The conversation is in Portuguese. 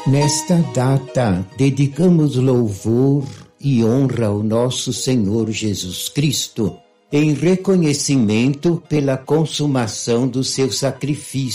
Nesta data, dedicamos louvor e honra ao nosso Senhor Jesus Cristo, em reconhecimento pela consumação do seu sacrifício